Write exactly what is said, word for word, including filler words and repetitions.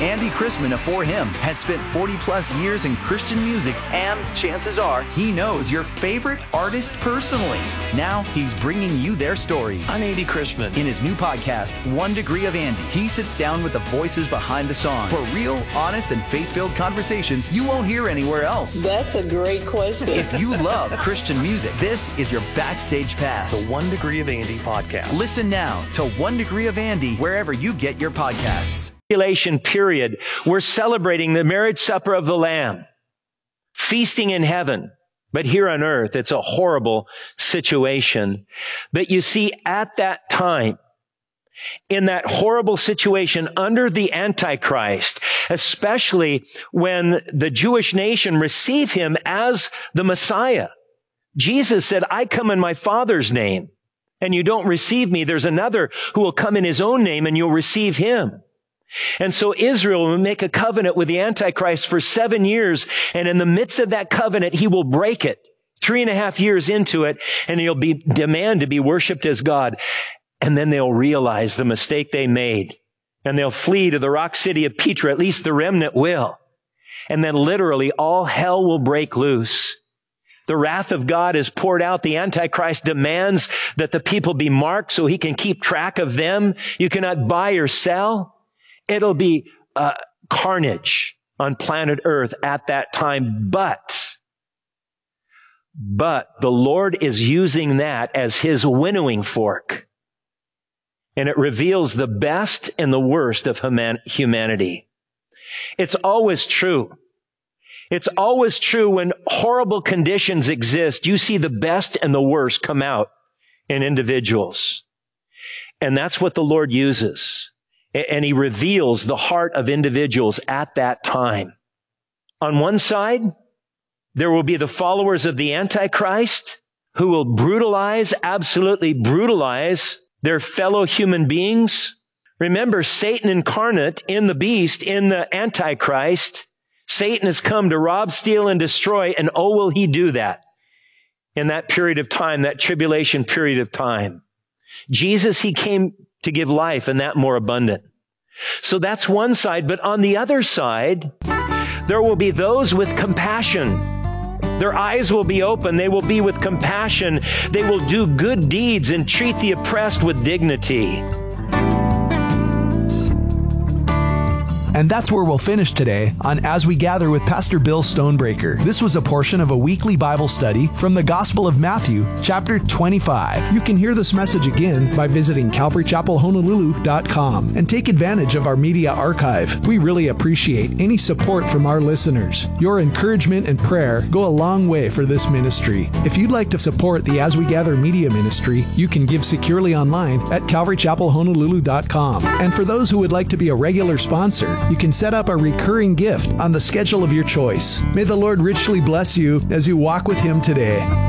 Andy Chrisman of For Him has spent forty plus years in Christian music, and chances are he knows your favorite artist personally. Now he's bringing you their stories. I'm Andy Chrisman. In his new podcast, One Degree of Andy, he sits down with the voices behind the songs for real, honest, and faith-filled conversations you won't hear anywhere else. That's a great question. If you love Christian music, this is your backstage pass. The One Degree of Andy podcast. Listen now to One Degree of Andy wherever you get your podcasts. Tribulation period. We're celebrating the marriage supper of the Lamb, feasting in heaven. But here on earth, it's a horrible situation. But you see, at that time, in that horrible situation under the Antichrist, especially when the Jewish nation receive him as the Messiah, Jesus said, I come in my Father's name, and you don't receive me. There's another who will come in his own name, and you'll receive him. And so Israel will make a covenant with the Antichrist for seven years. And in the midst of that covenant, he will break it three and a half years into it. And he'll be demand to be worshiped as God. And then they'll realize the mistake they made. And they'll flee to the rock city of Petra. At least the remnant will. And then literally all hell will break loose. The wrath of God is poured out. The Antichrist demands that the people be marked so he can keep track of them. You cannot buy or sell. It'll be uh, carnage on planet Earth at that time. But, but the Lord is using that as his winnowing fork. And it reveals the best and the worst of human- humanity. It's always true. It's always true when horrible conditions exist. You see the best and the worst come out in individuals. And that's what the Lord uses. And he reveals the heart of individuals at that time. On one side, there will be the followers of the Antichrist who will brutalize, absolutely brutalize their fellow human beings. Remember, Satan incarnate in the beast, in the Antichrist. Satan has come to rob, steal, and destroy, and oh, will he do that in that period of time, that tribulation period of time. Jesus, he came to give life, and that more abundant. So that's one side. But on the other side, there will be those with compassion. Their eyes will be open. They will be with compassion. They will do good deeds and treat the oppressed with dignity. And that's where we'll finish today on As We Gather with Pastor Bill Stonebreaker. This was a portion of a weekly Bible study from the Gospel of Matthew, chapter twenty-five. You can hear this message again by visiting calvary chapel honolulu dot com and take advantage of our media archive. We really appreciate any support from our listeners. Your encouragement and prayer go a long way for this ministry. If you'd like to support the As We Gather media ministry, you can give securely online at calvary chapel honolulu dot com. And for those who would like to be a regular sponsor, you can set up a recurring gift on the schedule of your choice. May the Lord richly bless you as you walk with Him today.